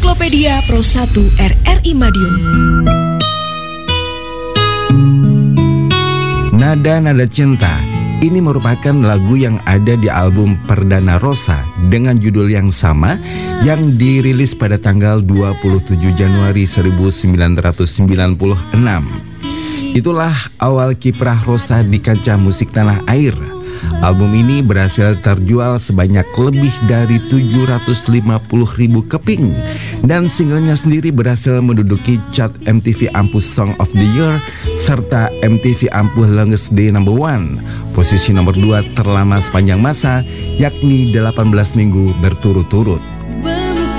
Ensiklopedia Pro 1 RRI Madiun. Nada-Nada Cinta. Ini merupakan lagu yang ada di album perdana Rosa dengan judul yang sama yang dirilis pada tanggal 27 Januari 1996. Itulah awal kiprah Rosa di kancah musik tanah air. Album ini berhasil terjual sebanyak lebih dari 750.000 keping dan singlenya sendiri berhasil menduduki chart MTV Ampuh Song of the Year serta MTV Ampuh Longest Day No. 1, posisi nomor 2 terlama sepanjang masa yakni 18 minggu berturut-turut.